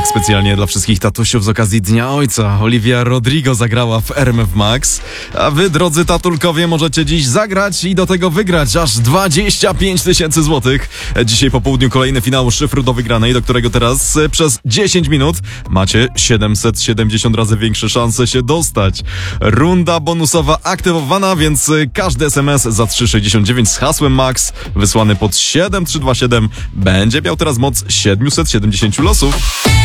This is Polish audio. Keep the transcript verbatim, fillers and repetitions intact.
tak specjalnie dla wszystkich tatusiów z okazji Dnia Ojca. Olivia Rodrigo zagrała w R M F Max, a wy, drodzy tatulkowie, możecie dziś zagrać i do tego wygrać aż dwadzieścia pięć tysięcy złotych. Dzisiaj po południu kolejny finał szyfru do wygranej, do którego teraz przez dziesięć minut macie siedemset siedemdziesiąt razy większe szanse się dostać. Runda bonusowa aktywowana, więc każdy S M S za trzy sześćdziesiąt dziewięć z hasłem Max wysłany pod siedem trzy dwa siedem będzie miał teraz moc siedemset siedemdziesiąt losów.